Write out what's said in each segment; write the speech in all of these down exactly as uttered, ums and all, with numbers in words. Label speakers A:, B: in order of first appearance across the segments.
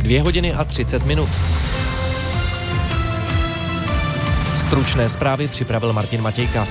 A: Dvě hodiny a třicet minut. Stručné zprávy připravil Martin Matějka.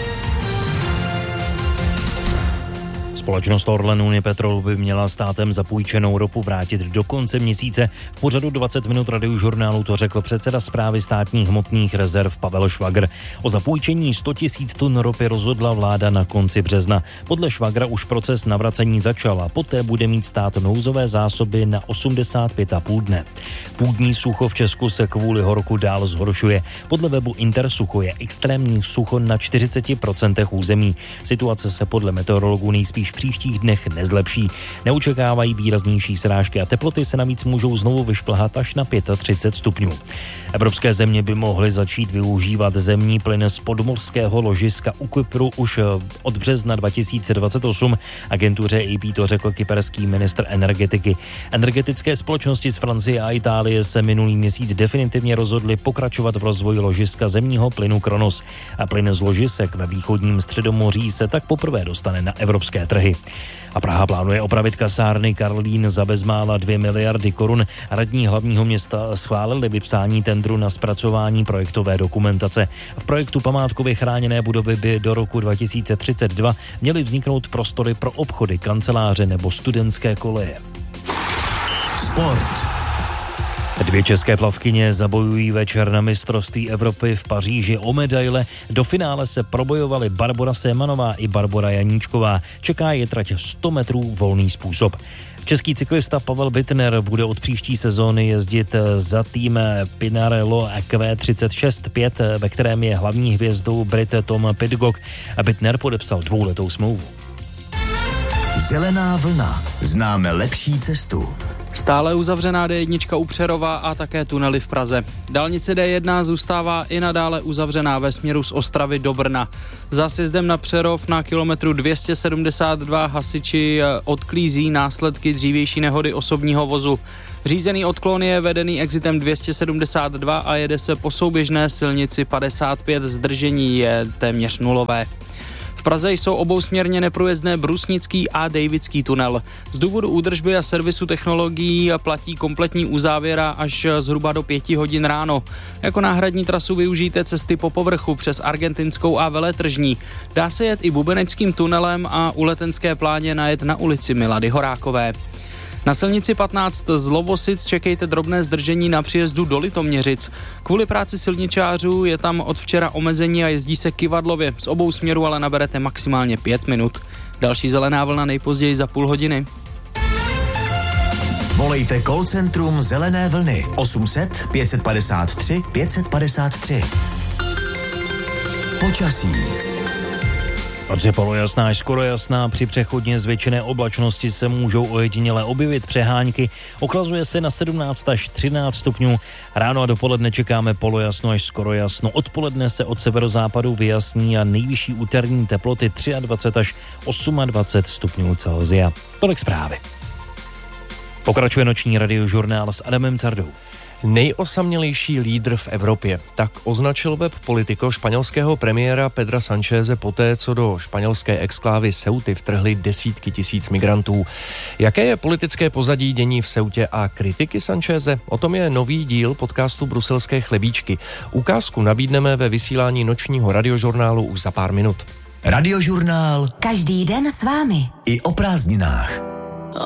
B: Společnost Orlen Unipetrol by měla státem zapůjčenou ropu vrátit do konce měsíce. V pořadu dvacet minut Radiožurnálu to řekl předseda Správy státních hmotných rezerv Pavel Švagr. O zapůjčení sto tisíc tun ropy rozhodla vláda na konci března. Podle Švagra už proces navracení začal a poté bude mít stát nouzové zásoby na osmdesát pět a půl dne. Půdní sucho v Česku se kvůli horku dál zhoršuje. Podle webu Intersucho je extrémní sucho na čtyřicet procent území. Situace se podle meteorologů nejspíš v příštích dnech nezlepší. Neočekávají výraznější srážky a teploty se navíc můžou znovu vyšplhat až na třicet pět stupňů. Evropské země by mohly začít využívat zemní plyn z podmořského ložiska u Kypru už od března dva tisíce dvacet osm. Agentuře A P to řekl kyperský ministr energetiky. Energetické společnosti z Francie a Itálie se minulý měsíc definitivně rozhodly pokračovat v rozvoji ložiska zemního plynu Kronos. A plyn z ložisek ve východním Středomoří se tak poprvé dostane na evropské trhy. A Praha plánuje opravit kasárny Karlín za bezmála dvě miliardy korun. Radní hlavního města schválili vypsání tendru na zpracování projektové dokumentace. V projektu památkově chráněné budovy by do roku dva tisíce třicet dva měly vzniknout prostory pro obchody, kanceláře nebo studentské koleje.
C: Sport.
B: Dvě české plavkyně zabojují večer na mistrovství Evropy v Paříži o medaile. Do finále se probojovaly Barbora Sémanová i Barbora Janíčková. Čeká je trať sto metrů volný způsob. Český cyklista Pavel Bittner bude od příští sezóny jezdit za tým Pinarello Q třicet šest pět, ve kterém je hlavní hvězdou Brit Tom Pidcock. Bittner podepsal dvouletou smlouvu.
C: Zelená vlna. Známe lepší cestu.
D: Stále uzavřená D jedna u Přerova a také tunely v Praze. Dálnice D jedna zůstává i nadále uzavřená ve směru z Ostravy do Brna. Za sjezdem na Přerov na kilometru dvě stě sedmdesát dva hasiči odklízí následky dřívější nehody osobního vozu. Řízený odklon je vedený exitem dvě stě sedmdesát dva a jede se po souběžné silnici padesát pět, zdržení je téměř nulové. V Praze jsou obousměrně neprůjezdné Brusnický a Davidský tunel. Z důvodu údržby a servisu technologií platí kompletní uzávěra až zhruba do pěti hodin ráno. Jako náhradní trasu využijte cesty po povrchu přes Argentinskou a Veletržní. Dá se jet i Bubeneckým tunelem a u Letenské pláně najet na ulici Milady Horákové. Na silnici patnáct z Lovosic čekejte drobné zdržení na příjezdu do Litoměřic. Kvůli práci silničářů je tam od včera omezení a jezdí se kyvadlově. Z obou směrů ale naberete maximálně pět minut. Další zelená vlna nejpozději za půl hodiny.
C: Volejte call centrum Zelené vlny osm set pět padesát tři pět padesát tři. Počasí.
B: Noc je polojasná až skoro jasná, při přechodně zvětšené oblačnosti se můžou ojediněle objevit přehánky, ochlazuje se na sedmnáct až třináct stupňů, ráno a dopoledne čekáme polojasno až skoro jasno, odpoledne se od severozápadu vyjasní a nejvyšší úterní teploty dvacet tři až dvacet osm stupňů Celsia. Tolik zprávy. Pokračuje noční radiožurnál s Adamem Cardou.
A: Nejosamělejší lídr v Evropě. Tak označil web Politico španělského premiéra Pedra Sancheze poté, co do španělské exklávy Ceuty vtrhly desítky tisíc migrantů. Jaké je politické pozadí dění v Ceutě a kritiky Sancheze? O tom je nový díl podcastu Bruselské chlebíčky. Ukázku nabídneme ve vysílání nočního radiožurnálu už za pár minut.
C: Radiožurnál.
E: Každý den s vámi.
C: I o prázdninách.